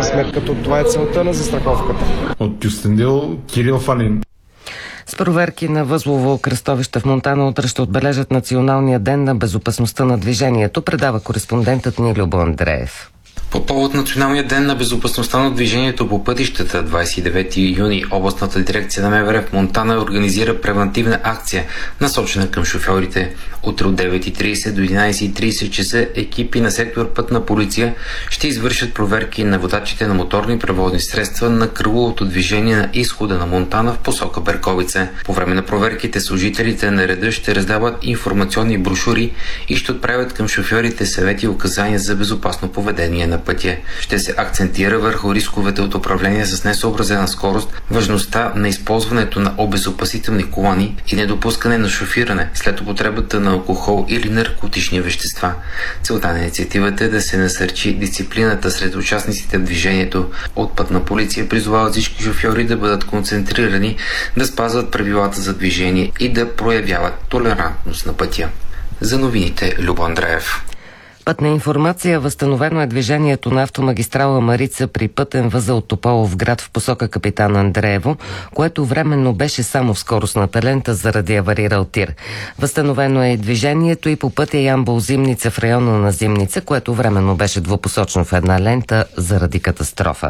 крайна сметка това е целта на застраховката. От Кюстендил, Кирил Фалин. С проверки на възлово кръстовище в Монтана утре ще отбележат Националния ден на безопасността на движението, предава кореспондентът ни Любо Андреев. По повод Националния ден на безопасността на движението по пътищата, 29 юни, областната дирекция на МВР в Монтана организира превантивна акция, насочена към шофьорите. Утре от 9:30 до 11:30 часа екипи на сектор Пътна полиция ще извършат проверки на водачите на моторни превозни средства на кръговото движение на изхода на Монтана в посока Берковица. По време на проверките служителите на реда ще раздават информационни брошури и ще отправят към шофьорите съвети и указания за безопасно поведение на пътя. Ще се акцентира върху рисковете от управление с несъобразена скорост, важността на използването на обезопасителни колани и недопускане на шофиране след употребата на алкохол или наркотични вещества. Целта на инициативата е да се насърчи дисциплината сред участниците в движението. От Пътна полиция призовават всички шофьори да бъдат концентрирани, да спазват правилата за движение и да проявяват толерантност на пътя. За новините, Любо Андреев. Пътна информация. Възстановено е движението на автомагистрала Марица при пътен възел Тополовград в посока Капитан Андреево, което временно беше само в скоростната лента заради аварирал тир. Възстановено е и движението и по пътя Ямбол-Зимница в района на Зимница, което временно беше двупосочно в една лента заради катастрофа.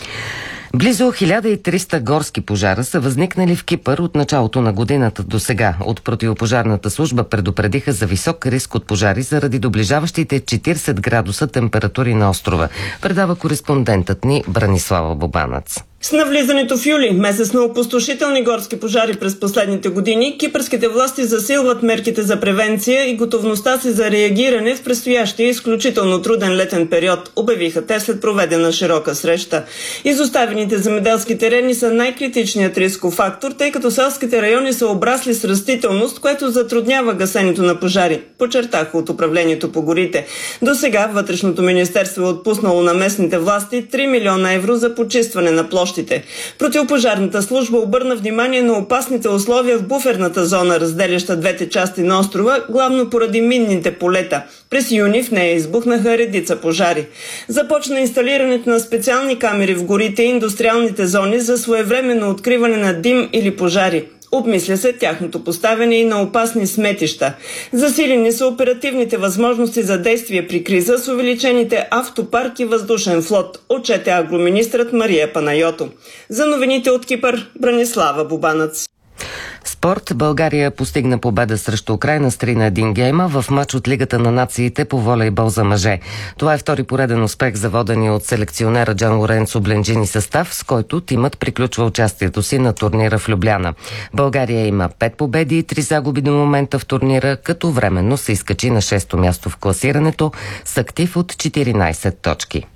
Близо 1300 горски пожара са възникнали в Кипър от началото на годината до сега. От противопожарната служба предупредиха за висок риск от пожари заради доближаващите 40 градуса температури на острова. Предава кореспондентът ни Бранислава Бобанец. С навлизането в юли, месец на опустошителни горски пожари през последните години, кипърските власти засилват мерките за превенция и готовността си за реагиране в предстоящия изключително труден летен период, обявиха те след проведена широка среща. Изоставените земеделски терени са най-критичният рисков фактор, тъй като селските райони са обрасли с растителност, което затруднява гасенето на пожари, подчертаха от управлението по горите. До сега Вътрешното министерство е отпуснало на местните власти 3 милиона евро за почистване на площ. Противопожарната служба обърна внимание на опасните условия в буферната зона, разделяща двете части на острова, главно поради минните полета. През юни в нея избухнаха редица пожари. Започна инсталирането на специални камери в горите и индустриалните зони за своевременно откриване на дим или пожари. Обмисля се тяхното поставяне и на опасни сметища. Засилени са оперативните възможности за действие при криза с увеличените автопарк и въздушен флот, отчете агроминистрът Мария Панайото. За новините от Кипър, Бранислава Бобанец. Спорт. България постигна победа срещу Украйна с 3-1 гейма в мач от Лигата на нациите по волейбол за мъже. Това е втори пореден успех за водения от селекционера Джан Лоренцо Бленджини състав, с който тимът приключва участието си на турнира в Любляна. България има 5 победи и 3 загуби до момента в турнира, като временно се изкачи на 6-то място в класирането с актив от 14 точки.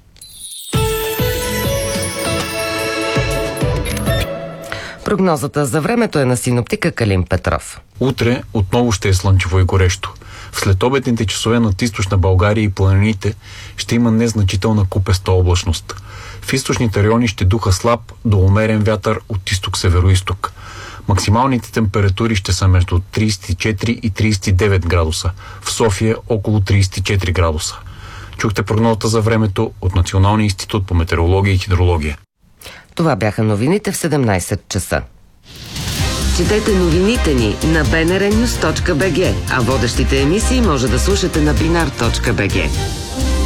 Прогнозата за времето е на синоптика Калин Петров. Утре отново ще е слънчево и горещо. В следобедните часове над източна България и планините ще има незначителна купеста облачност. В източните райони ще духа слаб до умерен вятър от изток-североизток. Максималните температури ще са между 34 и 39 градуса. В София около 34 градуса. Чухте прогнозата за времето от Националния институт по метеорология и хидрология. Това бяха новините в 17 часа. Четете новините ни на bnrnews.bg, а водещите емисии може да слушате на binar.bg.